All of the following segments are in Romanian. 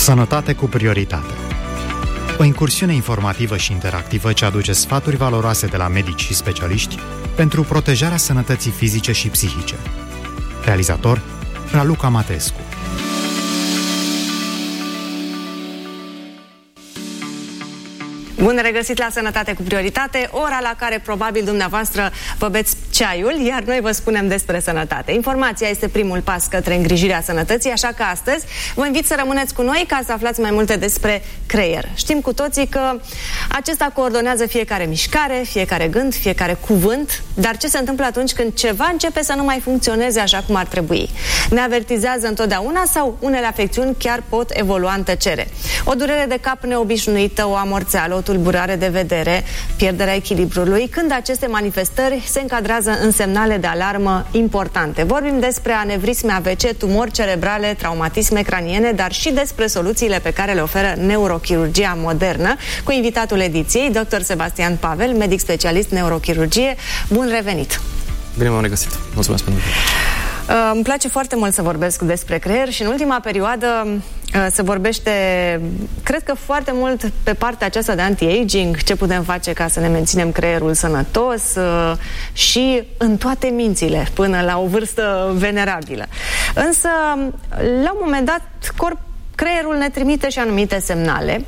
Sănătate cu prioritate. O incursiune informativă și interactivă ce aduce sfaturi valoroase de la medici și specialiști pentru protejarea sănătății fizice și psihice. Realizator Raluca Matescu. Bun regăsit la Sănătate cu prioritate, ora la care probabil dumneavoastră vă beți ceaiul, iar noi vă spunem despre sănătate. Informația este primul pas către îngrijirea sănătății, așa că astăzi vă invit să rămâneți cu noi ca să aflați mai multe despre creier. Știm cu toții că acesta coordonează fiecare mișcare, fiecare gând, fiecare cuvânt, dar ce se întâmplă atunci când ceva începe să nu mai funcționeze așa cum ar trebui? Ne avertizează întotdeauna sau unele afecțiuni chiar pot evolua în tăcere? O durere de cap neobișnuită, o amorțeală, o tulburare de vedere, pierderea echilibrului, când aceste manifestări se încadrează în semnale de alarmă importante. Vorbim despre anevrisme AVC, tumori cerebrale, traumatisme craniene, dar și despre soluțiile pe care le oferă neurochirurgia modernă, cu invitatul ediției, dr. Sebastian Pavel, medic specialist neurochirurgie. Bun revenit! Bine v-am regăsit! Mulțumesc pentru îmi place foarte mult să vorbesc despre creier și în ultima perioadă se vorbește, cred că foarte mult pe partea aceasta de anti-aging, ce putem face ca să ne menținem creierul sănătos și în toate mințile, până la o vârstă venerabilă. Însă, la un moment dat, creierul ne trimite și anumite semnale,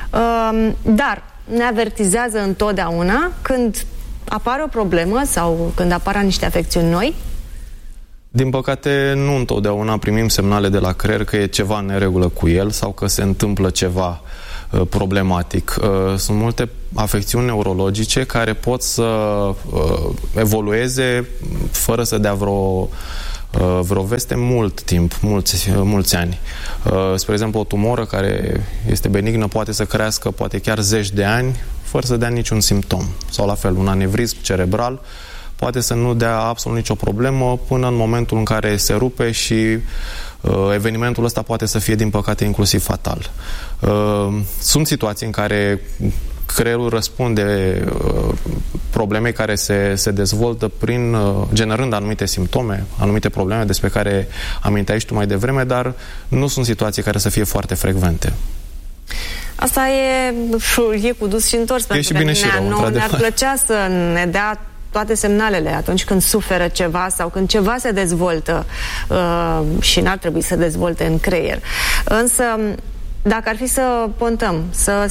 dar ne avertizează întotdeauna când apare o problemă sau când apar niște afecțiuni noi. Din păcate, nu întotdeauna primim semnale de la creier că e ceva în neregulă cu el sau că se întâmplă ceva problematic. Sunt multe afecțiuni neurologice care pot să evolueze fără să dea vreo veste mult timp, mulți ani. Spre exemplu, o tumoră care este benignă poate să crească poate chiar zeci de ani fără să dea niciun simptom. Sau la fel, un anevrism cerebral poate să nu dea absolut nicio problemă până în momentul în care se rupe și evenimentul ăsta poate să fie, din păcate, inclusiv fatal. Sunt situații în care creierul răspunde problemei care se dezvoltă generând anumite simptome, anumite probleme despre care aminteai și tu mai devreme, dar nu sunt situații care să fie foarte frecvente. Asta e cu dus și întors, pentru că ne-ar plăcea să ne dea toate semnalele atunci când suferă ceva sau când ceva se dezvoltă și n-ar trebui să dezvolte în creier. Însă, dacă ar fi să pontăm,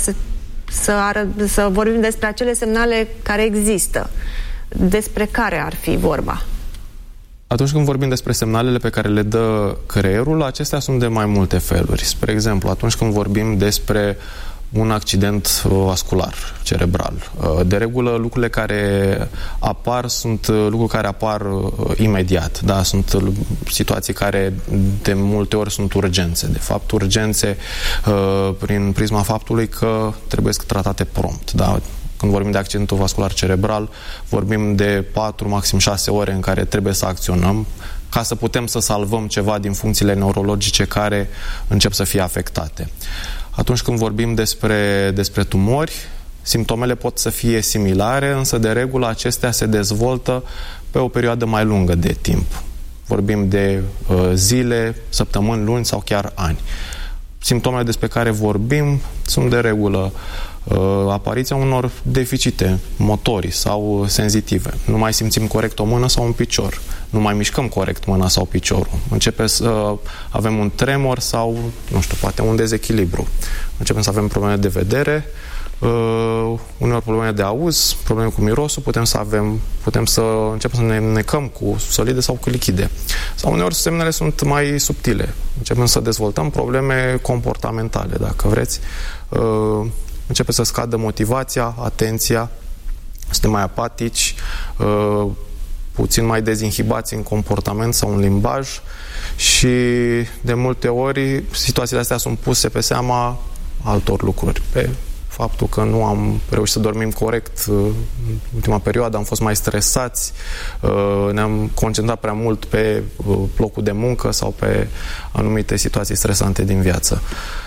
să vorbim despre acele semnale care există, despre care ar fi vorba? Atunci când vorbim despre semnalele pe care le dă creierul, acestea sunt de mai multe feluri. Spre exemplu, atunci când vorbim despre un accident vascular, cerebral. De regulă, lucrurile care apar sunt lucruri care apar imediat. Da? Sunt situații care de multe ori sunt urgențe. De fapt, urgențe prin prisma faptului că trebuie tratate prompt. Da? Când vorbim de accidentul vascular cerebral, vorbim de 4, maxim 6 ore în care trebuie să acționăm ca să putem să salvăm ceva din funcțiile neurologice care încep să fie afectate. Atunci când vorbim despre tumori, simptomele pot să fie similare, însă de regulă acestea se dezvoltă pe o perioadă mai lungă de timp. Vorbim de zile, săptămâni, luni sau chiar ani. Simptomele despre care vorbim sunt de regulă apariția unor deficite motorii sau senzitive. Nu mai simțim corect o mână sau un picior. Nu mai mișcăm corect mâna sau piciorul. Începe să avem un tremor sau, nu știu, poate un dezechilibru. Începem să avem probleme de vedere, uneori probleme de auz, probleme cu mirosul, putem să începem să ne necăm cu solide sau cu lichide. Sau uneori semnele sunt mai subtile. Începem să dezvoltăm probleme comportamentale, dacă vreți. Începe să scadă motivația, atenția, suntem mai apatici, puțin mai dezinhibați în comportament sau în limbaj și de multe ori situațiile astea sunt puse pe seama altor lucruri, pe faptul că nu am reușit să dormim corect în ultima perioadă, am fost mai stresați, ne-am concentrat prea mult pe locul de muncă sau pe anumite situații stresante din viață.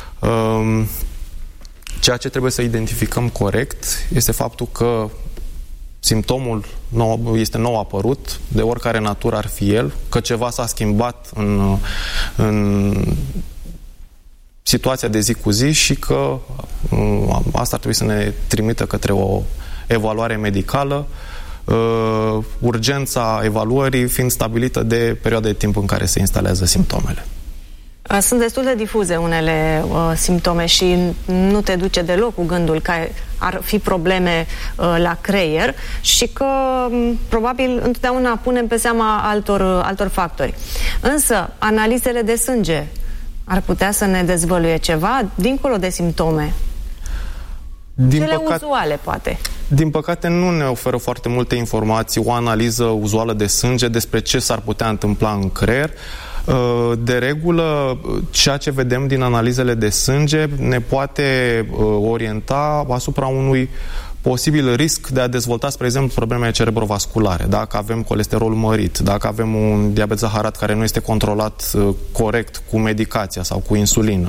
Ceea ce trebuie să identificăm corect este faptul că simptomul este nou apărut, de oricare natură ar fi el, că ceva s-a schimbat în situația de zi cu zi și că asta ar trebui să ne trimită către o evaluare medicală, urgența evaluării fiind stabilită de perioada de timp în care se instalează simptomele. Sunt destul de difuze unele simptome și nu te duce deloc cu gândul că ar fi probleme la creier și că probabil întotdeauna punem pe seama altor factori. Însă, analizele de sânge ar putea să ne dezvăluie ceva dincolo de simptome? Cele uzuale, poate. Din păcate, nu ne oferă foarte multe informații o analiză uzuală de sânge despre ce s-ar putea întâmpla în creier. De regulă, ceea ce vedem din analizele de sânge ne poate orienta asupra unui posibil risc de a dezvolta, spre exemplu, probleme cerebrovasculare. Dacă avem colesterol mărit, dacă avem un diabet zaharat care nu este controlat corect cu medicația sau cu insulină,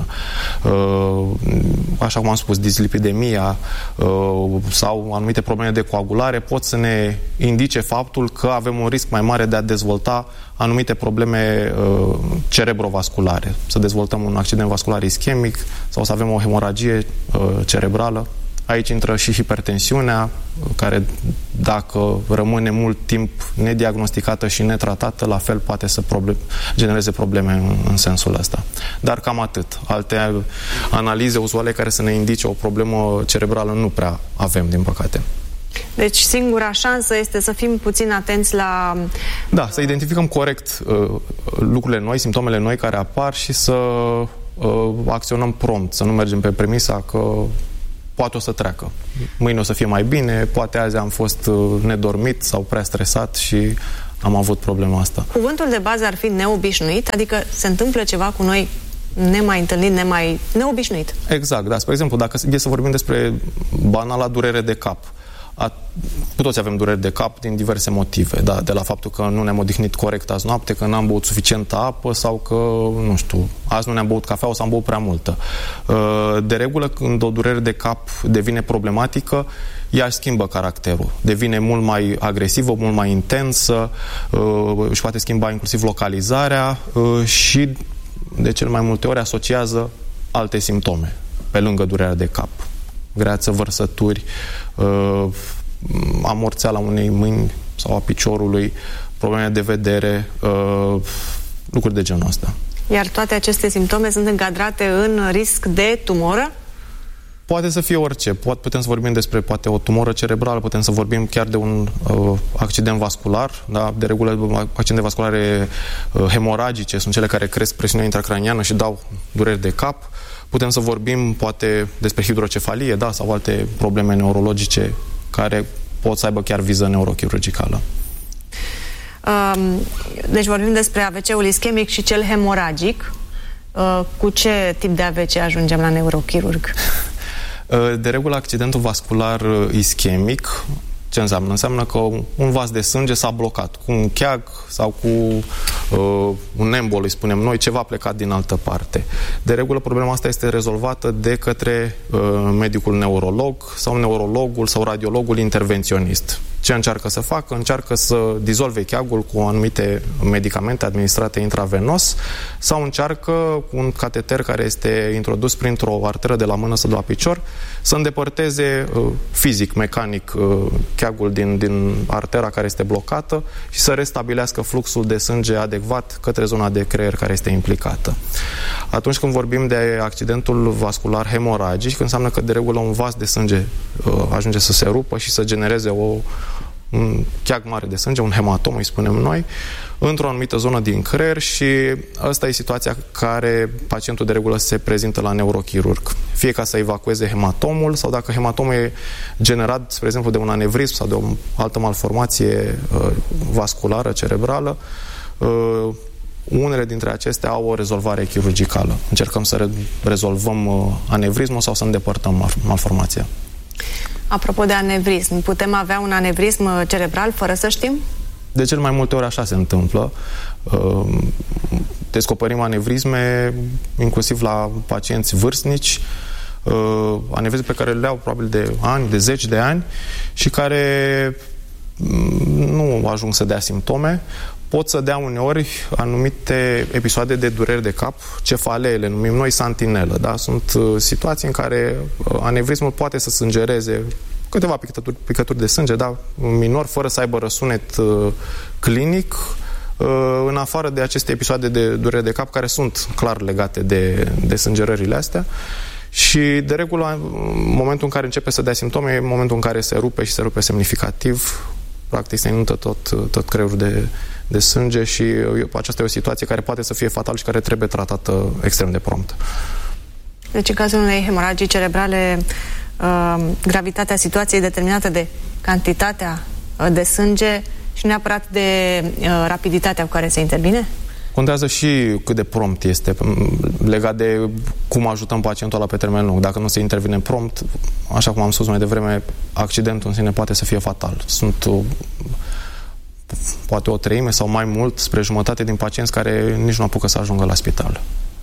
așa cum am spus, dislipidemia sau anumite probleme de coagulare, pot să ne indice faptul că avem un risc mai mare de a dezvolta anumite probleme cerebrovasculare, să dezvoltăm un accident vascular ischemic sau să avem o hemoragie cerebrală. Aici intră și hipertensiunea, care dacă rămâne mult timp nediagnosticată și netratată, la fel poate să genereze probleme în sensul ăsta. Dar cam atât. Alte analize uzuale care să ne indice o problemă cerebrală nu prea avem, din păcate. Deci singura șansă este să fim puțin atenți la... Da, să identificăm corect lucrurile noi, simptomele noi care apar și să acționăm prompt, să nu mergem pe premisa că poate o să treacă. Mâine o să fie mai bine, poate azi am fost nedormit sau prea stresat și am avut problema asta. Cuvântul de bază ar fi neobișnuit, adică se întâmplă ceva cu noi nemai întâlnit, neobișnuit. Exact, da. Spre exemplu, dacă e să vorbim despre banala durere de cap, cu toți avem dureri de cap din diverse motive, da? De la faptul că nu ne-am odihnit corect azi noapte, că n-am băut suficientă apă sau că, nu știu, azi nu ne-am băut cafea sau am băut prea multă. De regulă, când o durere de cap devine problematică, ea își schimbă caracterul. Devine mult mai agresivă, mult mai intensă, își poate schimba inclusiv localizarea și, de cel mai multe ori, asociază alte simptome, pe lângă durerea de cap. Greață, vărsături, amorțeala unei mâini sau a piciorului, probleme de vedere, lucruri de genul ăsta. Iar toate aceste simptome sunt încadrate în risc de tumoră? Poate să fie orice. Putem să vorbim despre poate o tumoră cerebrală, putem să vorbim chiar de un accident vascular. Da? De regulă, accidente vasculare hemoragice sunt cele care cresc presiunea intracraniană și dau dureri de cap. Putem să vorbim poate despre hidrocefalie, da, sau alte probleme neurologice care pot să aibă chiar viză neurochirurgicală. Deci vorbim despre AVC-ul ischemic și cel hemoragic. Cu ce tip de AVC ajungem la neurochirurg? De regulă, accidentul vascular ischemic, ce înseamnă? Înseamnă că un vas de sânge s-a blocat cu un cheag sau cu un embol, îi spunem noi, ceva plecat din altă parte. De regulă, problema asta este rezolvată de către medicul neurolog sau neurologul sau radiologul intervenționist. Ce încearcă să facă? Încearcă să dizolve cheagul cu anumite medicamente administrate intravenos sau încearcă cu un cateter care este introdus printr-o arteră de la mână sau de la picior să îndepărteze fizic, mecanic cheagul din artera care este blocată și să restabilească fluxul de sânge adecvat către zona de creier care este implicată. Atunci când vorbim de accidentul vascular hemoragic, înseamnă că de regulă un vas de sânge ajunge să se rupă și să genereze un cheag mare de sânge, un hematom, îi spunem noi, într-o anumită zonă din creier și asta e situația care pacientul de regulă se prezintă la neurochirurg. Fie ca să evacueze hematomul sau dacă hematomul e generat, spre exemplu, de un anevrism sau de o altă malformație vasculară, cerebrală, unele dintre acestea au o rezolvare chirurgicală. Încercăm să rezolvăm anevrismul sau să îndepărtăm malformația. Apropo de anevrism, putem avea un anevrism cerebral fără să știm? De cel mai multe ori așa se întâmplă. Descoperim anevrisme inclusiv la pacienți vârstnici, anevrisme pe care le au probabil de ani, de zeci de ani și care nu ajung să dea simptome. pot să dea uneori anumite episoade de dureri de cap, cefalee, le numim noi santinelă. Da? Sunt situații în care anevrismul poate să sângereze câteva picături de sânge, da? Minor, fără să aibă răsunet clinic, în afară de aceste episoade de durere de cap care sunt clar legate de sângerările astea. Și, de regulă, momentul în care începe să dea simptome e momentul în care se rupe și se rupe semnificativ. Practic se inundă tot creierul de sânge și aceasta e o situație care poate să fie fatală și care trebuie tratată extrem de prompt. Deci, în cazul unei hemoragii cerebrale, gravitatea situației e determinată de cantitatea de sânge și neapărat de rapiditatea cu care se intervine? Contează și cât de prompt este, legat de cum ajutăm pacientul ăla pe termen lung. Dacă nu se intervine prompt, așa cum am spus mai devreme, accidentul în sine poate să fie fatal. Sunt poate o treime sau mai mult, spre jumătate din pacienți care nici nu apucă să ajungă la spital.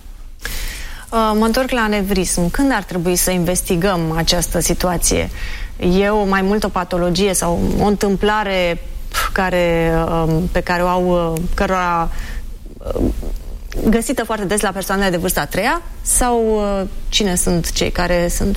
Mă întorc la anevrism. Când ar trebui să investigăm această situație? E mai mult o patologie sau o întâmplare pe care o au cărora găsită foarte des la persoanele de vârsta a treia, sau cine sunt cei care sunt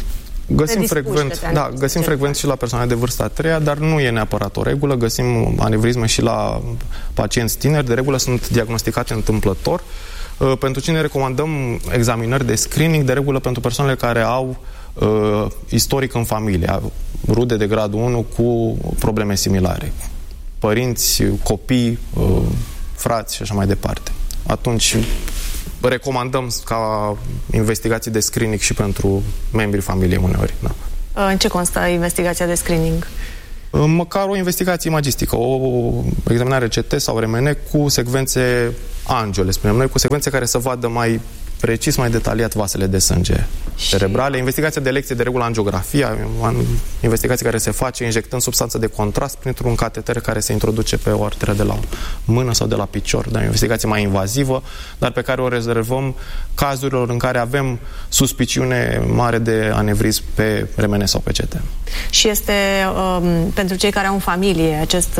găsim frecvent și la persoane de vârsta a treia, dar nu e neapărat o regulă. Găsim anevrisme și la pacienți tineri, de regulă sunt diagnosticate întâmplător. Pentru cine recomandăm examinări de screening, de regulă pentru persoanele care au istoric în familie, rude de gradul 1 cu probleme similare, părinți, copii, frați și așa mai departe. Atunci recomandăm ca investigații de screening și pentru membrii familiei uneori. Da. În ce constă investigația de screening? Măcar o investigație imagistică, o examinare CT sau RMN cu secvențe angio, le spunem noi, cu secvențe care să vadă mai precis, mai detaliat vasele de sânge cerebrale. Investigația de elecție, de regulă angiografia, investigație care se face injectând substanță de contrast printr-un cateter care se introduce pe o arteră de la mână sau de la picior. Da, o investigație mai invazivă, dar pe care o rezervăm cazurilor în care avem suspiciune mare de anevrism pe RMN sau pe CT. Și este pentru cei care au în familie acest...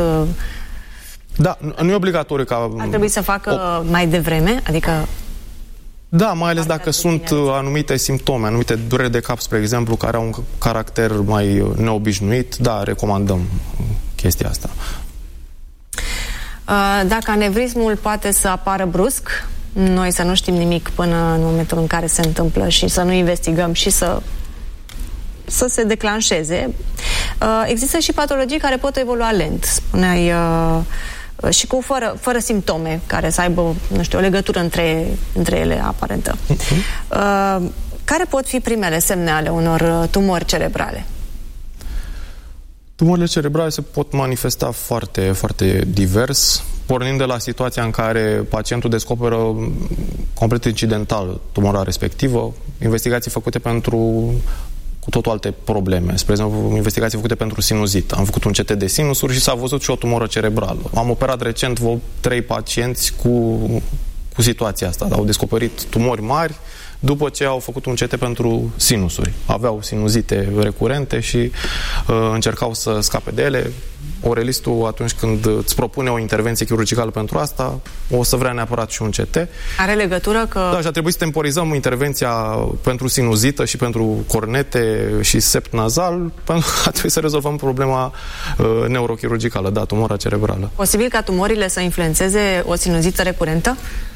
Da, nu e obligatoriu ca... Ar trebui să facă mai devreme, adică... Da, mai ales dacă sunt anumite simptome, anumite dureri de cap, spre exemplu, care au un caracter mai neobișnuit, da, recomandăm chestia asta. Dacă anevrismul poate să apară brusc, noi să nu știm nimic până în momentul în care se întâmplă și să nu investigăm și să se declanșeze. Există și patologii care pot evolua lent, spuneai, și cu fără simptome, care să aibă, nu știu, o legătură între ele aparentă. Care pot fi primele semne ale unor tumori cerebrale? Tumorile cerebrale se pot manifesta foarte, foarte divers, pornind de la situația în care pacientul descoperă complet incidental tumora respectivă, investigații făcute cu totul alte probleme. Spre exemplu, investigații făcute pentru sinuzită. Am făcut un CT de sinusuri și s-a văzut și o tumoră cerebrală. Am operat recent 3 pacienți cu situația asta. Au descoperit tumori mari după ce au făcut un CT pentru sinusuri. Aveau sinuzite recurente și încercau să scape de ele. Orelistul, atunci când îți propune o intervenție chirurgicală pentru asta, o să vrea neapărat și un CT. Are legătură că... Da, și a trebuit să temporizăm intervenția pentru sinuzită și pentru cornete și sept nazal, pentru că a trebuit să rezolvăm problema neurochirurgicală, da, tumora cerebrală. Posibil ca tumorile să influențeze o sinuzită recurentă?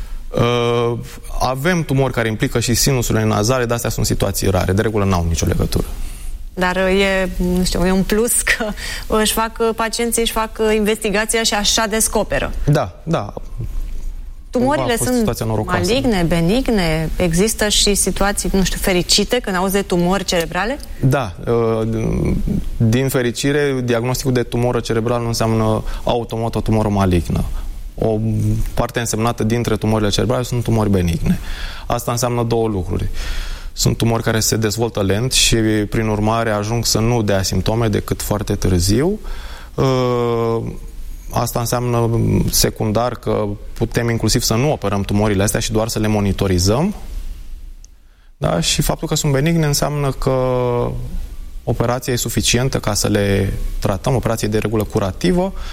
Avem tumori care implică și sinusurile nazale, dar astea sunt situații rare. De regulă n-au nicio legătură. Dar e un plus că pacienții își fac investigația și așa descoperă. Da. Tumorile sunt maligne, benigne? Există și situații, fericite când auzi de tumori cerebrale? Da. Din fericire, diagnosticul de tumoră cerebrală nu înseamnă automat o tumoră malignă. O parte însemnată dintre tumorile cerebrale sunt tumori benigne. Asta înseamnă 2 lucruri. Sunt tumori care se dezvoltă lent și, prin urmare, ajung să nu dea simptome decât foarte târziu. Asta înseamnă secundar că putem inclusiv să nu operăm tumorile astea și doar să le monitorizăm. Da? Și faptul că sunt benigne înseamnă că operația e suficientă ca să le tratăm, operație de regulă curativă.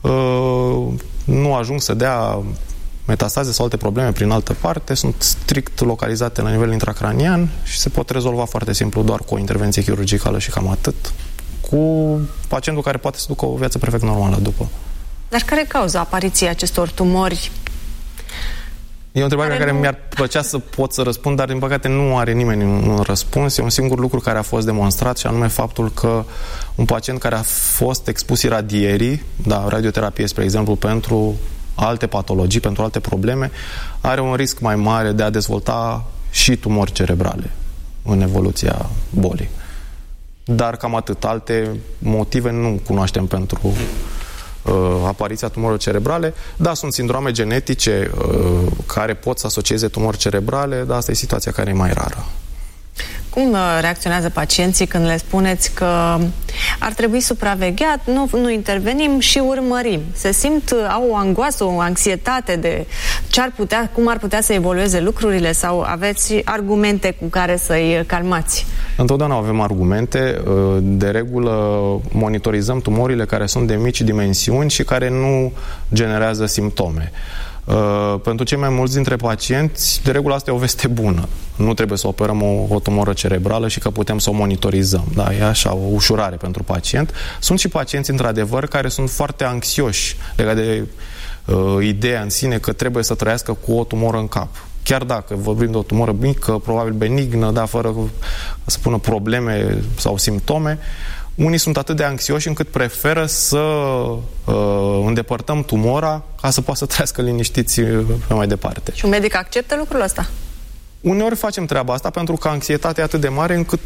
nu ajung să dea metastaze sau alte probleme prin altă parte, sunt strict localizate la nivel intracranian și se pot rezolva foarte simplu doar cu o intervenție chirurgicală și cam atât, cu pacientul care poate să ducă o viață perfect normală după. Dar care e cauza apariției acestor tumori? E o întrebare la care mi-ar plăcea să pot să răspund, dar din păcate nu are nimeni un răspuns. E un singur lucru care a fost demonstrat și anume faptul că un pacient care a fost expus iradierii, radioterapie, spre exemplu, pentru alte patologii, pentru alte probleme, are un risc mai mare de a dezvolta și tumori cerebrale în evoluția bolii. Dar cam atât. Alte motive nu cunoaștem pentru apariția tumorilor cerebrale. Da, sunt sindrome genetice care pot să asocieze tumori cerebrale, dar asta e situația care e mai rară. Cum reacționează pacienții când le spuneți că ar trebui supravegheat, nu intervenim și urmărim? Se simt, au o angoasă, o anxietate de cum ar putea să evolueze lucrurile, sau aveți argumente cu care să-i calmați? Întotdeauna avem argumente. De regulă monitorizăm tumorile care sunt de mici dimensiuni și care nu generează simptome. Pentru cei mai mulți dintre pacienți, de regulă asta e o veste bună. Nu trebuie să operăm o tumoră cerebrală și că putem să o monitorizăm. Da, e așa, o ușurare pentru pacient. Sunt și pacienți, într-adevăr, care sunt foarte anxioși legat de ideea în sine că trebuie să trăiască cu o tumoră în cap. Chiar dacă vorbim de o tumoră mică, probabil benignă, dar fără să pună probleme sau simptome, unii sunt atât de anxioși încât preferă să îndepărtăm tumora ca să poată să trăiască liniștiți pe mai departe. Și un medic acceptă lucrul ăsta? Uneori facem treaba asta pentru că anxietatea e atât de mare încât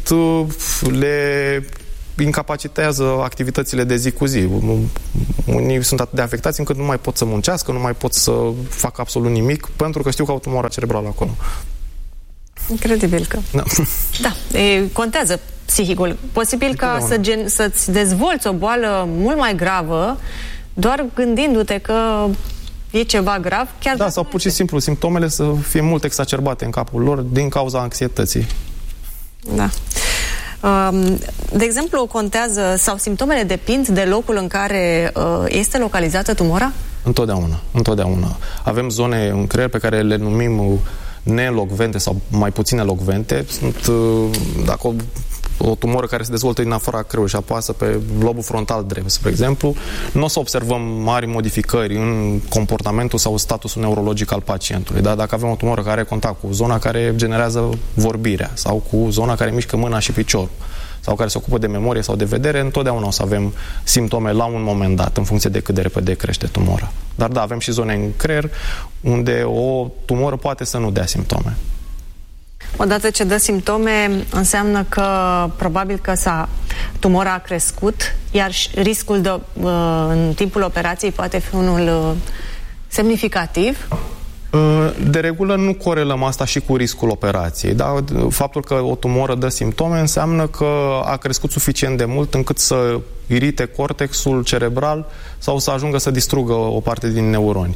le incapacitează activitățile de zi cu zi. Unii sunt atât de afectați încât nu mai pot să muncească, nu mai pot să facă absolut nimic pentru că știu că au tumora cerebrală acolo. Incredibil că... Da. Da, contează psihicul. Posibil ca să-ți dezvolți o boală mult mai gravă doar gândindu-te că e ceva grav, chiar da, sau pur și simplu simptomele să fie mult exacerbate în capul lor din cauza anxietății. Da. De exemplu, contează sau simptomele depind de locul în care este localizată tumora? Întotdeauna. Avem zone în creier pe care le numim nelocvente sau mai puțin elocvente. Sunt, dacă o tumoră care se dezvoltă din afara creierului și apasă pe lobul frontal drept, spre exemplu, nu o să observăm mari modificări în comportamentul sau statusul neurologic al pacientului. Dar dacă avem o tumoră care are contact cu zona care generează vorbirea sau cu zona care mișcă mâna și piciorul sau care se ocupă de memorie sau de vedere, întotdeauna o să avem simptome la un moment dat, în funcție de cât de repede crește tumora. Dar da, avem și zone în creier unde o tumoră poate să nu dea simptome. Odată ce dă simptome, înseamnă că probabil că tumora a crescut, iar riscul în timpul operației poate fi unul semnificativ? De regulă nu corelăm asta și cu riscul operației. Da? Faptul că o tumoră dă simptome înseamnă că a crescut suficient de mult încât să irite cortexul cerebral sau să ajungă să distrugă o parte din neuroni.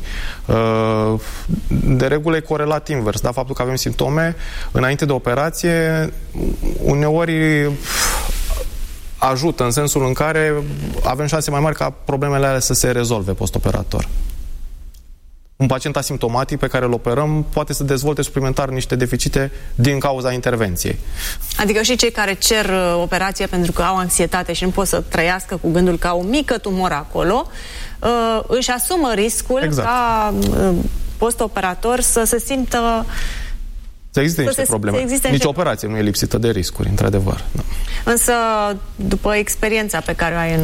De regulă e corelat invers. Da? Faptul că avem simptome înainte de operație uneori ajută în sensul în care avem șanse mai mari ca problemele alea să se rezolve postoperator. Un pacient asimptomatic pe care îl operăm poate să dezvolte suplimentar niște deficite din cauza intervenției. Adică și cei care cer operație pentru că au anxietate și nu pot să trăiască cu gândul că au o mică tumoră acolo, își asumă riscul ca postoperator să se simtă... Să existe niște probleme. Nici operație nu e lipsită de riscuri, într-adevăr. Da. Însă, după experiența pe care o ai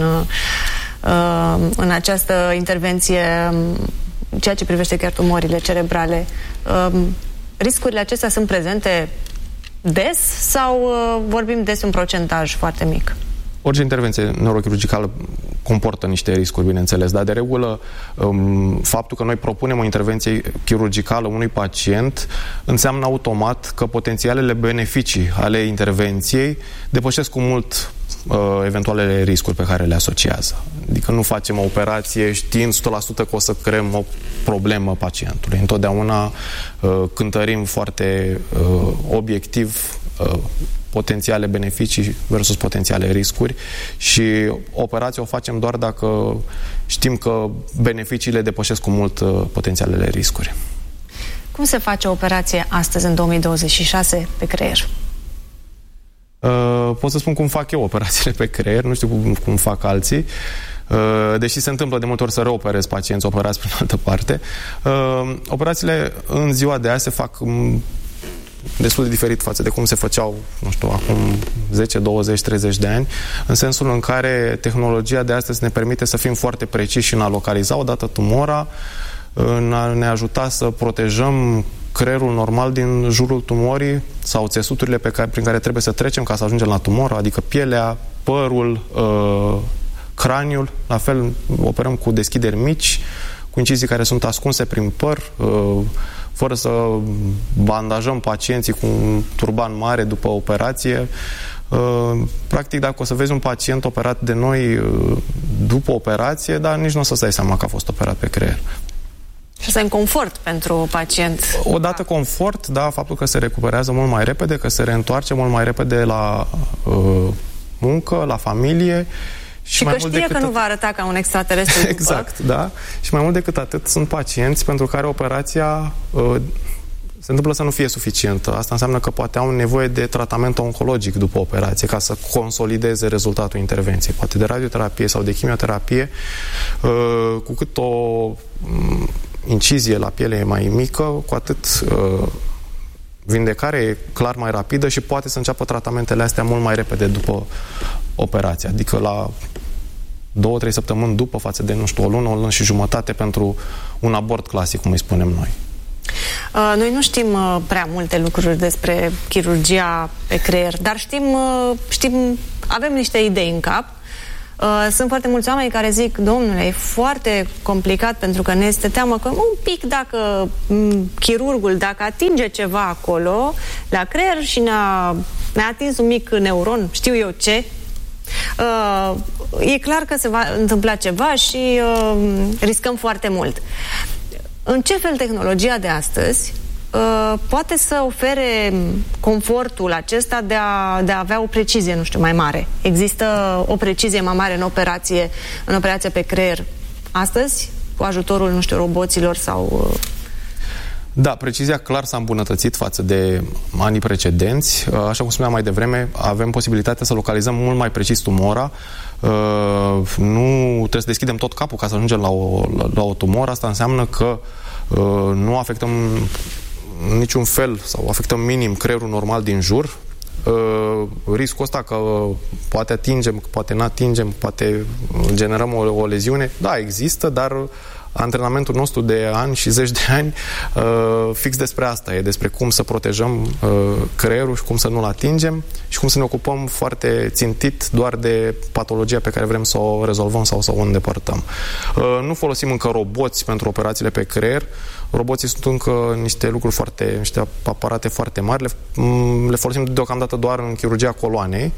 în această intervenție, ceea ce privește chiar tumorile cerebrale, riscurile acestea sunt prezente des sau vorbim des un procentaj foarte mic? Orice intervenție neurochirurgicală comportă niște riscuri, bineînțeles, dar de regulă faptul că noi propunem o intervenție chirurgicală unui pacient înseamnă automat că potențialele beneficii ale intervenției depășesc cu mult eventualele riscuri pe care le asociază. Adică nu facem o operație știind 100% că o să creăm o problemă pacientului. Întotdeauna cântărim foarte obiectiv potențiale beneficii versus potențiale riscuri și operația o facem doar dacă știm că beneficiile depășesc cu mult potențialele riscuri. Cum se face o operație astăzi, în 2026, pe creier? Pot să spun cum fac eu operațiile pe creier, nu știu cum fac alții, deși se întâmplă de multe ori să reoperez pacienți operați prin altă parte. Operațiile în ziua de azi se fac destul de diferit față de cum se făceau, nu știu, acum 10, 20, 30 de ani, în sensul în care tehnologia de astăzi ne permite să fim foarte preciși în a localiza odată tumora, în a ne ajuta să protejăm creierul normal din jurul tumorii sau țesuturile prin care trebuie să trecem ca să ajungem la tumoră, adică pielea, părul, craniul. La fel, operăm cu deschideri mici, cu incizii care sunt ascunse prin păr, fără să bandajăm pacienții cu un turban mare după operație. Practic, dacă o să vezi un pacient operat de noi după operație, dar nici nu o să-ți dai seama că a fost operat pe creier. Și asta e un confort pentru pacient. Odată confort, da, faptul că se recuperează mult mai repede, că se reîntoarce mult mai repede la muncă, la familie. Și că știe că nu va arăta ca un extraterestru. Exact, da. Și mai mult decât atât, sunt pacienți pentru care operația se întâmplă să nu fie suficientă. Asta înseamnă că poate au nevoie de tratament oncologic după operație ca să consolideze rezultatul intervenției. Poate de radioterapie sau de chimioterapie. Cu cât o incizie la piele e mai mică, cu atât vindecarea e clar mai rapidă și poate să înceapă tratamentele astea mult mai repede după operație. Adică la 2-3 săptămâni după, față de, nu știu, o lună și jumătate pentru un abort clasic, cum îi spunem noi. Noi nu știm prea multe lucruri despre chirurgia pe creier, dar știm, avem niște idei în cap. Sunt foarte mulți oameni care zic, domnule, e foarte complicat pentru că ne este teamă că un pic dacă chirurgul, dacă atinge ceva acolo la creier și ne-a atins un mic neuron, știu eu ce, e clar că se va întâmpla ceva și riscăm foarte mult. În ce fel tehnologia de astăzi poate să ofere confortul acesta de a avea o precizie, nu știu, mai mare? Există o precizie mai mare în operație pe creier astăzi, cu ajutorul, nu știu, roboților sau... Da, precizia clar s-a îmbunătățit față de anii precedenți. Așa cum spuneam mai devreme, avem posibilitatea să localizăm mult mai precis tumora. Nu trebuie să deschidem tot capul ca să ajungem la o tumoră. Asta înseamnă că nu afectăm niciun fel sau afectăm minim creierul normal din jur. Riscul ăsta că poate atingem, poate nu atingem, poate generăm o leziune, da, există, dar antrenamentul nostru de ani și zeci de ani fix despre asta e, despre cum să protejăm creierul și cum să nu-l atingem și cum să ne ocupăm foarte țintit doar de patologia pe care vrem să o rezolvăm sau să o îndepărtăm. Nu folosim încă roboți pentru operațiile pe creier. Roboții sunt încă niște aparate foarte mari. Le folosim deocamdată doar în chirurgia coloanei.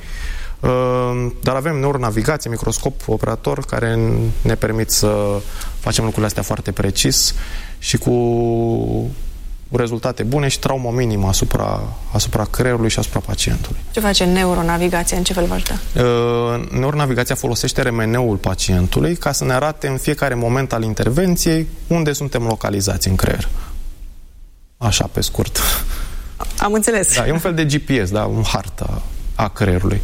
Dar avem neuronavigație, microscop operator care ne permit să facem lucrurile astea foarte precis și cu rezultate bune și traumă minimă asupra creierului și asupra pacientului. Ce face neuronavigația? În ce fel vă ajută? Neuronavigația folosește remeneul pacientului ca să ne arate în fiecare moment al intervenției unde suntem localizați în creier. Așa, pe scurt. Am înțeles. Da, e un fel de GPS, da, un hartă a creierului.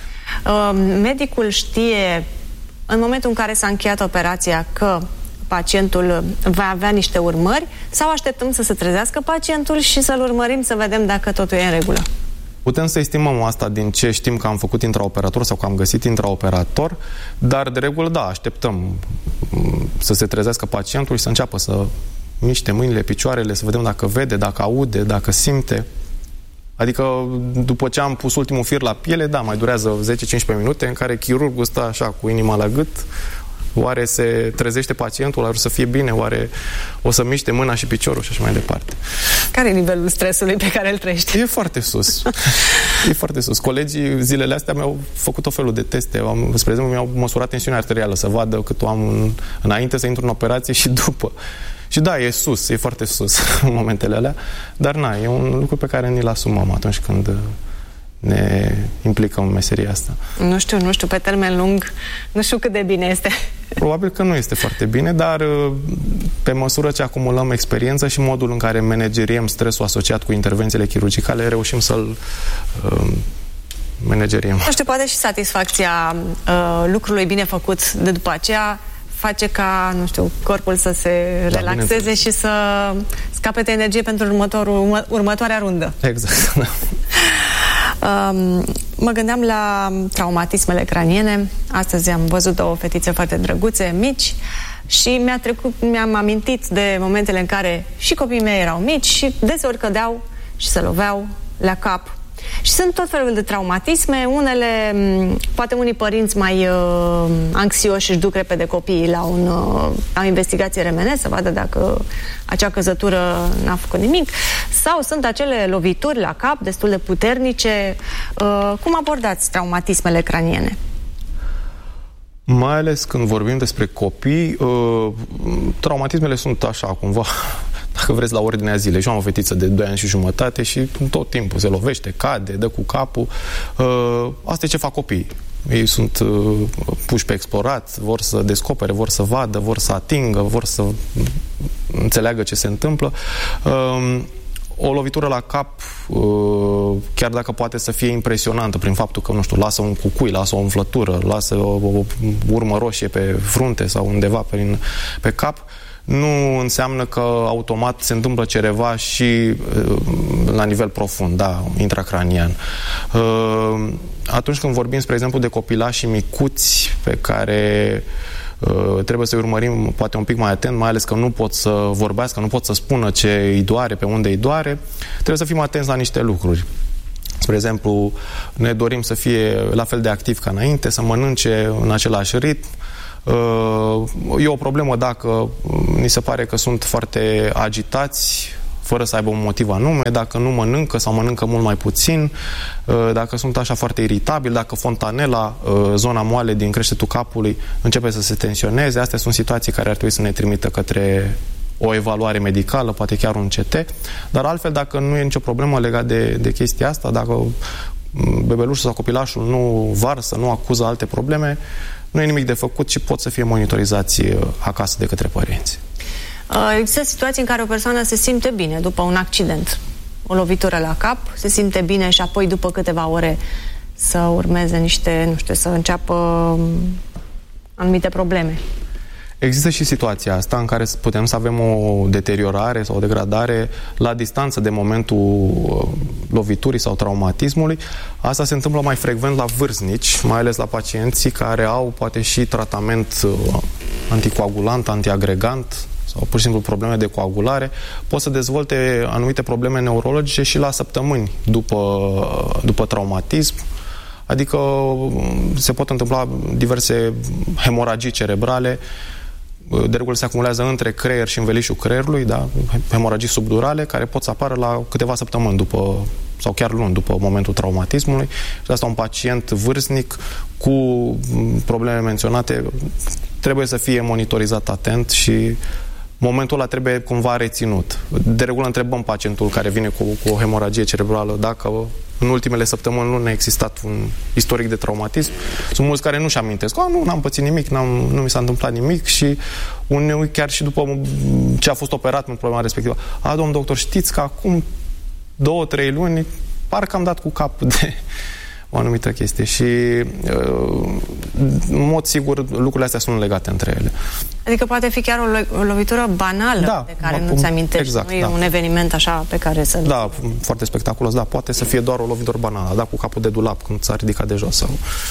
Medicul știe în momentul în care s-a încheiat operația că pacientul va avea niște urmări sau așteptăm să se trezească pacientul și să-l urmărim să vedem dacă totul e în regulă? Putem să estimăm asta din ce știm că am făcut intraoperator sau că am găsit intraoperator, dar de regulă, da, așteptăm să se trezească pacientul și să înceapă să miște mâinile, picioarele, să vedem dacă vede, dacă aude, dacă simte. Adică, după ce am pus ultimul fir la piele, da, mai durează 10-15 minute în care chirurgul stă așa, cu inima la gât. Oare se trezește pacientul, oare o să fie bine, oare o să miște mâna și piciorul și așa mai departe. Care e nivelul stresului pe care îl trăiești? E foarte sus. E foarte sus. Colegii zilele astea mi-au făcut o felul de teste. Spre exemplu, mi-au măsurat tensiunea arterială să vadă cât o am înainte să intru în operație și după. Și da, e sus, e foarte sus în momentele alea, dar na, e un lucru pe care ni-l asumăm atunci când ne implică în meseria asta. Nu știu, pe termen lung, nu știu cât de bine este. Probabil că nu este foarte bine, dar pe măsură ce acumulăm experiență și modul în care manageriem stresul asociat cu intervențiile chirurgicale, reușim să-l manageriem. Nu știu, poate și satisfacția lucrului bine făcut de după aceea face ca, nu știu, corpul să se relaxeze și să scapete energie pentru următoarea rundă. Exact, da. Mă gândeam la traumatismele craniene. Astăzi am văzut două fetițe foarte drăguțe, mici, și mi-am amintit de momentele în care și copiii mei erau mici și deseori cădeau și se loveau la cap. Și sunt tot felul de traumatisme, unele, poate unii părinți mai anxioși își duc repede copiii la o investigație RMN să vadă dacă acea căzătură n-a făcut nimic, sau sunt acele lovituri la cap destul de puternice. Cum abordați traumatismele craniene? Mai ales când vorbim despre copii, traumatismele sunt așa, cumva, dacă vreți, la ordinea zilei. Și am o fetiță de 2 ani și jumătate și tot timpul se lovește, cade, dă cu capul. Asta e ce fac copiii. Ei sunt puși pe explorat, vor să descopere, vor să vadă, vor să atingă, vor să înțeleagă ce se întâmplă. O lovitură la cap, chiar dacă poate să fie impresionantă prin faptul că, nu știu, lasă un cucui, lasă o umflătură, lasă o urmă roșie pe frunte sau undeva pe cap, nu înseamnă că automat se întâmplă ceva și la nivel profund, da, intracranian. Atunci când vorbim, spre exemplu, de copilași micuți pe care trebuie să-i urmărim poate un pic mai atent, mai ales că nu pot să vorbească, nu pot să spună ce îi doare, pe unde îi doare, trebuie să fim atenți la niște lucruri. Spre exemplu, ne dorim să fie la fel de activ ca înainte, să mănânce în același ritm. E o problemă dacă ni se pare că sunt foarte agitați, fără să aibă un motiv anume, dacă nu mănâncă sau mănâncă mult mai puțin, dacă sunt așa foarte iritabili, dacă fontanela, zona moale din creștetul capului, începe să se tensioneze. Astea sunt situații care ar trebui să ne trimită către o evaluare medicală, poate chiar un CT, dar altfel, dacă nu e nicio problemă legat de chestia asta, dacă bebelușul sau copilașul nu varsă, nu acuză alte probleme, nu e nimic de făcut și pot să fie monitorizați acasă de către părinți. Există situații în care o persoană se simte bine după un accident, o lovitură la cap, se simte bine și apoi după câteva ore să urmeze niște, nu știu, să înceapă anumite probleme. Există și situația asta în care putem să avem o deteriorare sau o degradare la distanță de momentul loviturii sau traumatismului. Asta se întâmplă mai frecvent la vârstnici, mai ales la pacienții care au poate și tratament anticoagulant, antiagregant sau pur și simplu probleme de coagulare. Pot să dezvolte anumite probleme neurologice și la săptămâni după traumatism. Adică se pot întâmpla diverse hemoragii cerebrale. De regulă se acumulează între creier și învelișul creierului, da? Hemoragii subdurale, care pot să apară la câteva săptămâni după, sau chiar luni după momentul traumatismului. Și de asta un pacient vârstnic cu probleme menționate trebuie să fie monitorizat atent și momentul ăla trebuie cumva reținut. De regulă întrebăm pacientul care vine cu o hemoragie cerebrală dacă în ultimele săptămâni nu a existat un istoric de traumatism. Sunt mulți care nu-și amintesc. Nu, n-am pățit nimic, nu mi s-a întâmplat nimic și uneori chiar și după ce a fost operat în problema respectivă. Domn doctor, știți că acum 2-3 luni parcă am dat cu capul de o anumită chestie și în mod sigur lucrurile astea sunt legate între ele. Adică poate fi chiar o lovitură banală de care nu-ți amintești. Exact, nu e un eveniment așa pe care să... Da, foarte spectaculos, da, poate să fie doar o lovitură banală, da, cu capul de dulap când s-a ridicat de jos sau...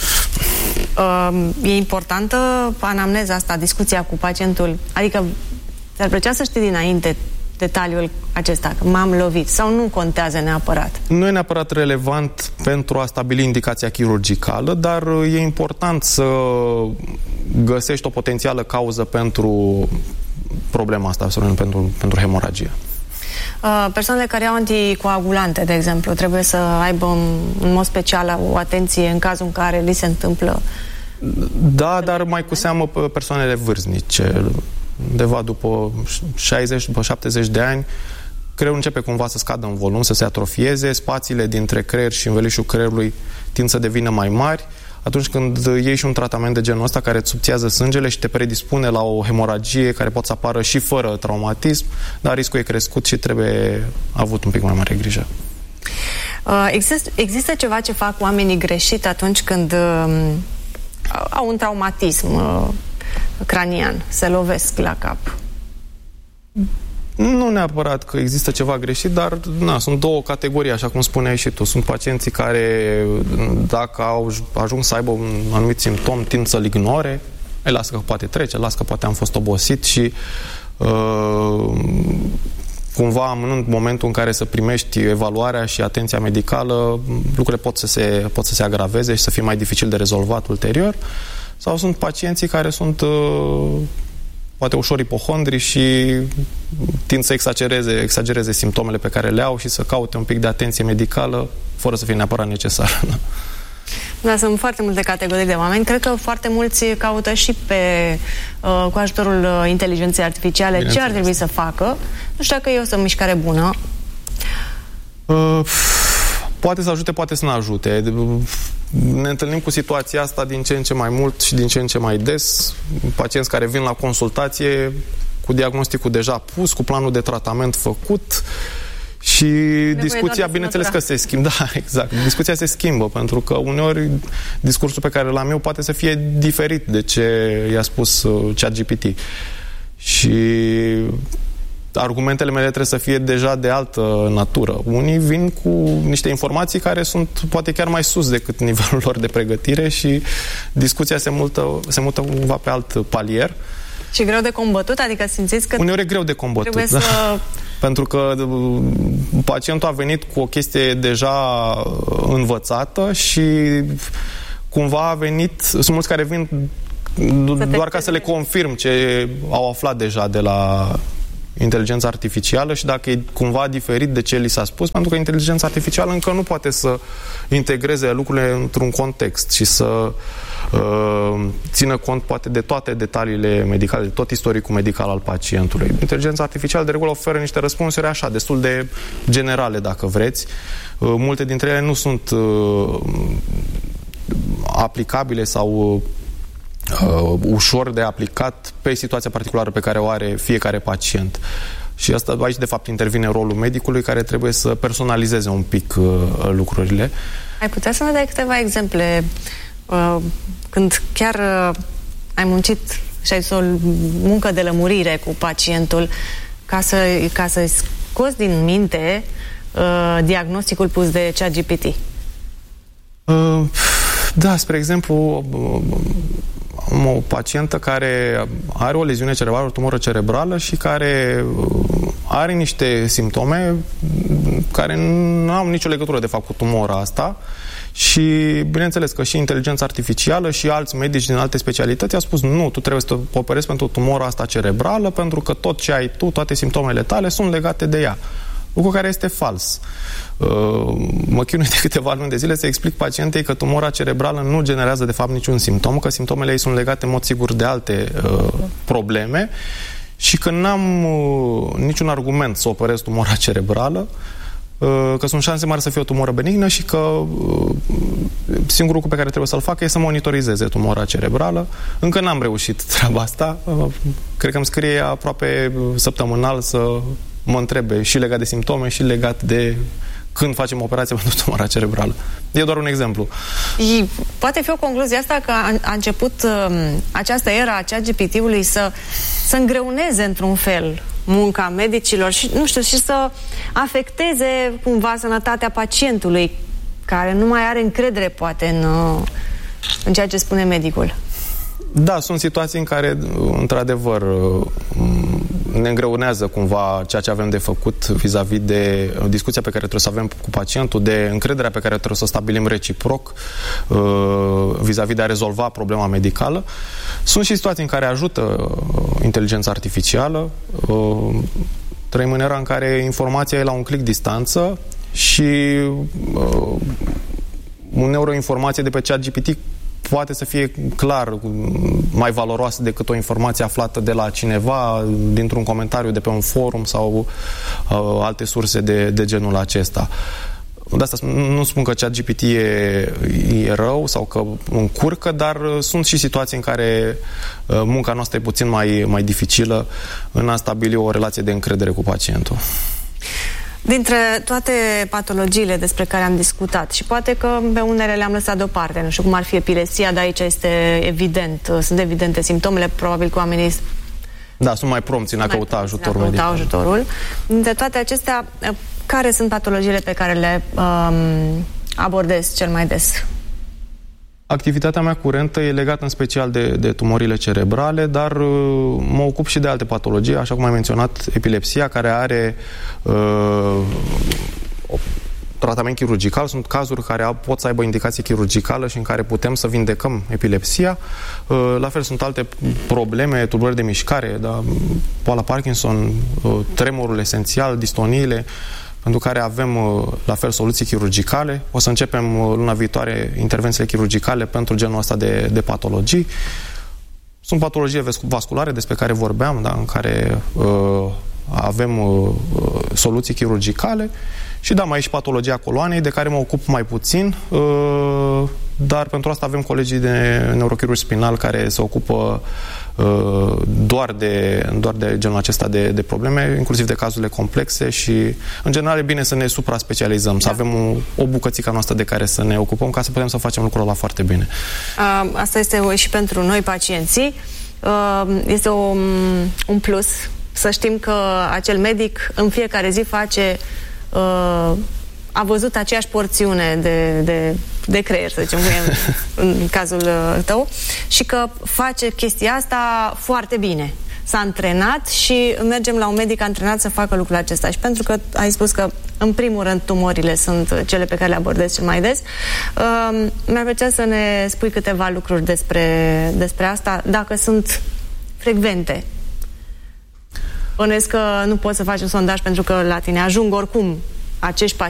E importantă anamneza asta, discuția cu pacientul, adică ți-ar plăcea să știi dinainte detaliul acesta, că m-am lovit, sau nu contează neapărat? Nu e neapărat relevant pentru a stabili indicația chirurgicală, dar e important să găsești o potențială cauză pentru problema asta, pentru hemoragie. Persoanele care au anticoagulante, de exemplu, trebuie să aibă în mod special o atenție în cazul în care li se întâmplă... Da, dar mai cu seamă persoanele vârstnice, undeva după 60, după 70 de ani, creierul începe cumva să scadă în volum, să se atrofieze, spațiile dintre creier și învelișul creierului tind să devină mai mari. Atunci când iei și un tratament de genul ăsta care îți subțiază sângele și te predispune la o hemoragie care poate să apară și fără traumatism, dar riscul e crescut și trebuie avut un pic mai mare grijă. Există ceva ce fac oamenii greșit atunci când au un traumatism cranian, se lovesc la cap? Nu neapărat că există ceva greșit, dar sunt două categorii, așa cum spuneai și tu. Sunt pacienții care, dacă ajung să aibă un anumit simptom, tind să-l ignore. Lasă că poate trece, lasă că poate am fost obosit și cumva amânând momentul în care să primești evaluarea și atenția medicală, lucrurile pot să se agraveze și să fie mai dificil de rezolvat ulterior. Sau sunt pacienții care sunt poate ușor ipohondri și tind să exagereze simptomele pe care le au și să caute un pic de atenție medicală fără să fie neapărat necesar. Da, sunt foarte multe categorii de oameni. Cred că foarte mulți caută și cu ajutorul inteligenței artificiale ce ar trebui să facă. Nu știu dacă e o mișcare bună. Poate să ajute, poate să nu ajute. Ne întâlnim cu situația asta din ce în ce mai mult și din ce în ce mai des. Pacienți care vin la consultație cu diagnosticul deja pus, cu planul de tratament făcut și discuția, bineînțeles că se schimbă. Da, exact. Discuția se schimbă, pentru că uneori discursul pe care l-am eu poate să fie diferit de ce i-a spus ChatGPT. Și argumentele mele trebuie să fie deja de altă natură. Unii vin cu niște informații care sunt poate chiar mai sus decât nivelul lor de pregătire și discuția se mută cumva pe alt palier. Și greu de combătut? Adică simțiți că uneori e greu de combătut, trebuie să... Pentru că pacientul a venit cu o chestie deja învățată și cumva a venit... Sunt mulți care vin doar ca să le confirm ce au aflat deja de la inteligența artificială și dacă e cumva diferit de ce li s-a spus, pentru că inteligența artificială încă nu poate să integreze lucrurile într-un context și să țină cont poate de toate detaliile medicale, de tot istoricul medical al pacientului. Inteligența artificială de regulă oferă niște răspunsuri așa, destul de generale, dacă vreți. Multe dintre ele nu sunt aplicabile sau ușor de aplicat pe situația particulară pe care o are fiecare pacient. Și asta, aici, de fapt, intervine rolul medicului, care trebuie să personalizeze un pic lucrurile. Ai putea să ne dai câteva exemple când chiar ai muncit și ai o muncă de lămurire cu pacientul ca să scoți din minte diagnosticul pus de ChatGPT? Da, spre exemplu, am o pacientă care are o leziune cerebrală, o tumoră cerebrală și care are niște simptome care nu au nicio legătură, de fapt, cu tumora asta. Și bineînțeles că și inteligența artificială și alți medici din alte specialități au spus nu, tu trebuie să te operezi pentru tumora asta cerebrală, pentru că tot ce ai tu, toate simptomele tale sunt legate de ea. Lucru care este fals. Mă chinui de câteva luni de zile să explic pacientei că tumora cerebrală nu generează de fapt niciun simptom, că simptomele ei sunt legate în mod sigur de alte probleme și că n-am niciun argument să operez tumora cerebrală, că sunt șanse mari să fie o tumoră benignă și că singurul lucru pe care trebuie să-l facă e să monitorizeze tumora cerebrală. Încă n-am reușit treaba asta. Cred că îmi scrie aproape săptămânal să mă întrebe și legat de simptome și legat de când facem operația pentru tumora cerebrală. E doar un exemplu. Poate fi o concluzie asta că a început această era a ChatGPT-ului să îngreuneze într-un fel munca medicilor și, nu știu, și să afecteze cumva sănătatea pacientului care nu mai are încredere poate în ceea ce spune medicul. Da, sunt situații în care, într-adevăr, ne îngreunează cumva ceea ce avem de făcut vis-a-vis de discuția pe care trebuie să avem cu pacientul, de încrederea pe care trebuie să o stabilim reciproc vis-a-vis de a rezolva problema medicală. Sunt și situații în care ajută inteligența artificială. Trăim în era în care informația e la un click distanță și uneori o informație de pe ChatGPT poate să fie clar mai valoroasă decât o informație aflată de la cineva, dintr-un comentariu de pe un forum sau alte surse de genul acesta. De asta nu spun că ChatGPT e rău sau că încurcă, dar sunt și situații în care munca noastră e puțin mai dificilă în a stabili o relație de încredere cu pacientul. Dintre toate patologiile despre care am discutat, și poate că pe unele le-am lăsat deoparte, nu știu cum ar fi epilepsia, dar aici este evident, sunt evidente simptomele, probabil că oamenii sunt mai prompți în a căuta ajutorul medical. Ajutorul. Dintre toate acestea, care sunt patologiile pe care le abordez cel mai des? Activitatea mea curentă e legată în special de tumorile cerebrale, dar mă ocup și de alte patologii, așa cum am menționat, epilepsia, care are tratament chirurgical. Sunt cazuri care pot să aibă indicație chirurgicală și în care putem să vindecăm epilepsia. La fel sunt alte probleme, tulburări de mișcare, boala Parkinson, tremurul esențial, distoniile, pentru care avem, la fel, soluții chirurgicale. O să începem luna viitoare intervențiile chirurgicale pentru genul ăsta de patologii. Sunt patologii vasculare despre care vorbeam, în care avem soluții chirurgicale și mai e și patologia coloanei, de care mă ocup mai puțin, dar pentru asta avem colegii de neurochirurgi spinal care se ocupă doar de genul acesta de probleme, inclusiv de cazurile complexe și, în general, e bine să ne supra-specializăm, să avem o bucățică noastră de care să ne ocupăm ca să putem să facem lucrul ăla foarte bine. Asta este și pentru noi, pacienții. Este un plus să știm că acel medic în fiecare zi a văzut aceeași porțiune de creier, să zicem, în cazul tău, și că face chestia asta foarte bine. S-a antrenat și mergem la un medic antrenat să facă lucrul acesta. Și pentru că ai spus că, în primul rând, tumorile sunt cele pe care le abordez cel mai des, mi-ar plăcea să ne spui câteva lucruri despre asta, dacă sunt frecvente. Bănuiesc că nu poți să faci un sondaj pentru că la tine ajung oricum acești